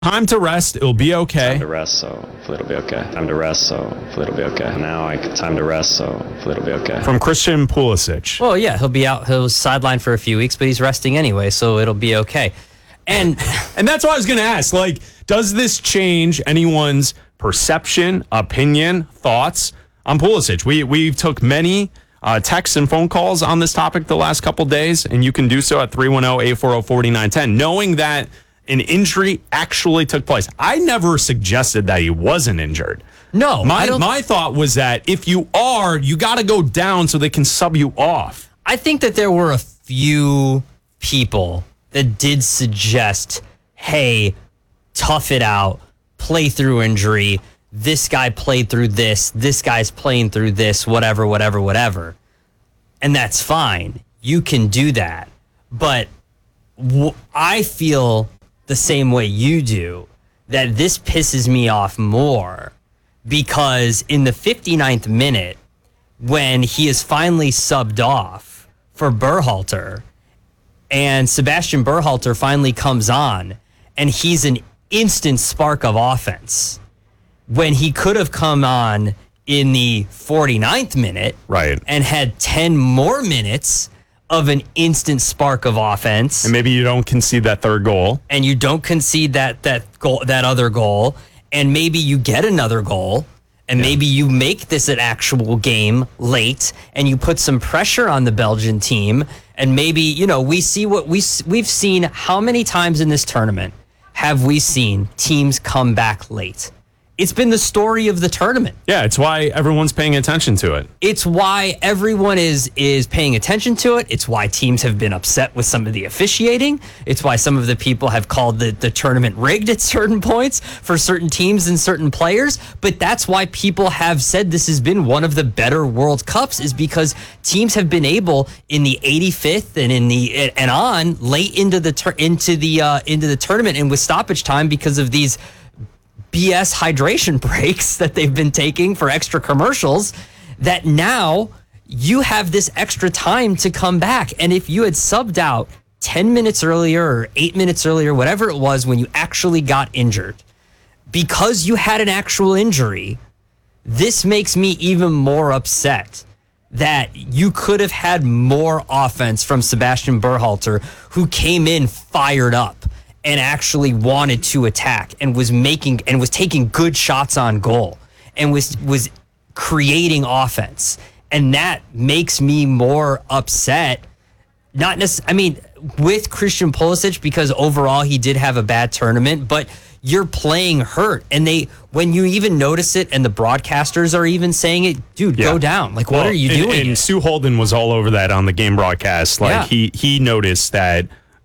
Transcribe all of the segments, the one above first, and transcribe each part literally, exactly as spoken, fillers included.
Time to rest. It'll be okay. Time to rest, so hopefully it'll be okay. Time to rest, so hopefully it'll be okay. Now I time to rest, so hopefully it'll be okay. From Christian Pulisic. Well, yeah, he'll be out. He'll sidelined for a few weeks, but he's resting anyway, so it'll be okay. And and that's what I was going to ask. Like, does this change anyone's perception, opinion, thoughts on Pulisic? We we took many uh, texts and phone calls on this topic the last couple days, and you can do so at three one zero, eight four zero, four nine one zero, knowing that an injury actually took place. I never suggested that he wasn't injured. No, my I don't, my thought was that if you are, you got to go down so they can sub you off. I think that there were a few people that did suggest, hey, tough it out, play through injury. This guy played through this. This guy's playing through this, whatever, whatever, whatever. And that's fine. You can do that. But w- I feel the same way you do, that this pisses me off more because in the fifty-ninth minute, when he is finally subbed off for Berhalter, and Sebastian Berhalter finally comes on, and he's an instant spark of offense, when he could have come on in the forty-ninth minute, right, and had ten more minutes of an instant spark of offense, and maybe you don't concede that third goal, and you don't concede that that goal, that other goal, and maybe you get another goal, and yeah. maybe you make this an actual game late, and you put some pressure on the Belgian team, and maybe, you know, we see what we we've seen. How many times in this tournament have we seen teams come back late? It's been the story of the tournament. Yeah, it's why everyone's paying attention to it. It's why everyone is is paying attention to it. It's why teams have been upset with some of the officiating. It's why some of the people have called the, the tournament rigged at certain points for certain teams and certain players. But that's why people have said this has been one of the better World Cups, is because teams have been able in the eighty-fifth and in the and on late into the tur- into the uh, into the tournament and with stoppage time because of these B S hydration breaks that they've been taking for extra commercials, that now you have this extra time to come back. And if you had subbed out ten minutes earlier or eight minutes earlier, whatever it was, when you actually got injured, because you had an actual injury, this makes me even more upset that you could have had more offense from Sebastian Berhalter, who came in fired up and actually wanted to attack and was making and was taking good shots on goal and was was creating offense. And that makes me more upset. Not necessarily, I mean, with Christian Pulisic, because overall he did have a bad tournament, but you're playing hurt. And they, when you even notice it, and the broadcasters are even saying it, dude, yeah. go down. Like, what well, are you and, doing? And Sue Holden was all over that on the game broadcast. Like, yeah. he he noticed that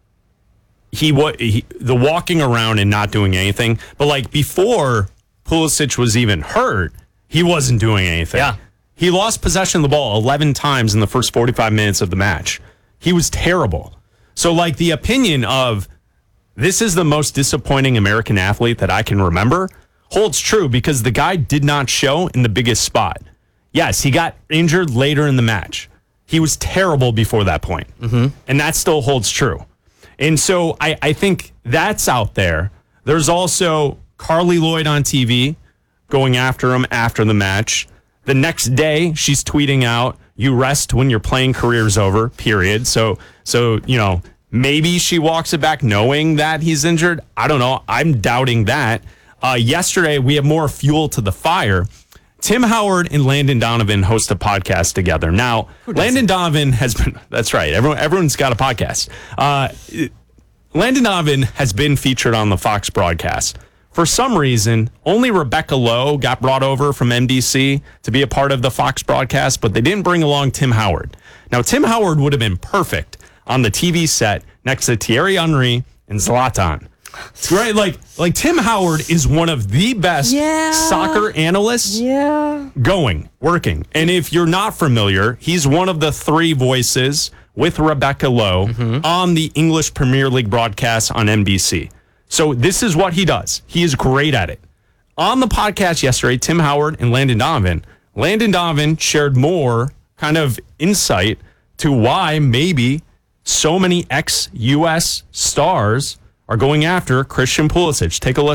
He what he, the walking around and not doing anything, but like before Pulisic was even hurt, he wasn't doing anything. Yeah, he lost possession of the ball eleven times in the first forty-five minutes of the match. He was terrible. So like the opinion of this is the most disappointing American athlete that I can remember holds true, because the guy did not show in the biggest spot. Yes, he got injured later in the match. He was terrible before that point, mm-hmm. and that still holds true. And so I, I think that's out there. There's also Carly Lloyd on T V going after him after the match. The next day, she's tweeting out, "You rest when your playing career's over," period. So, so you know, maybe she walks it back knowing that he's injured. I don't know. I'm doubting that. Uh, yesterday, we have more fuel to the fire. Tim Howard and Landon Donovan host a podcast together. Now, Landon Donovan has been, that's right, everyone, everyone's got a podcast. Uh, Landon Donovan has been featured on the Fox broadcast. For some reason, only Rebecca Lowe got brought over from N B C to be a part of the Fox broadcast, but they didn't bring along Tim Howard. Now, Tim Howard would have been perfect on the T V set next to Thierry Henry and Zlatan. Right, like like Tim Howard is one of the best yeah. soccer analysts yeah. going, working. And if you're not familiar, he's one of the three voices with Rebecca Lowe mm-hmm. on the English Premier League broadcast on N B C. So this is what he does. He is great at it. On the podcast yesterday, Tim Howard and Landon Donovan, Landon Donovan shared more kind of insight to why maybe so many ex-U S stars are going after Christian Pulisic. Take a listen.